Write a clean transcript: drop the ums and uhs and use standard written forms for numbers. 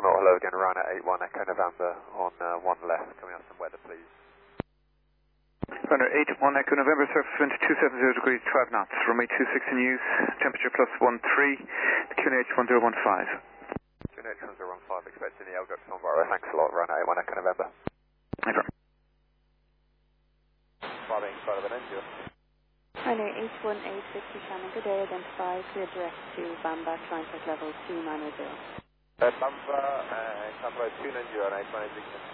Auto, hello again, Ryanair 81 Echo November on 1 left, coming up some weather please. Ryanair 81 Echo November, surface wind 270 degrees, 12 knots, runway 26 in use, temperature +13, QNH 1015. QNH 1015, expecting the LGUX on Barrow, thanks a lot, Ryanair 81 Echo November. Over. 5 inside of an engine. Ryanair 81850 Shannon, good day, identify, clear direct to Bamba, climb flight level 2980. Bamba, Campo 290, 818